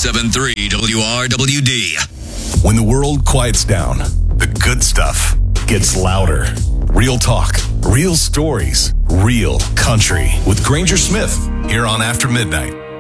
107.3 WRWD. When the world quiets down, the good stuff gets louder. Real talk, real stories, real country. With Granger Smith, here on After Midnight.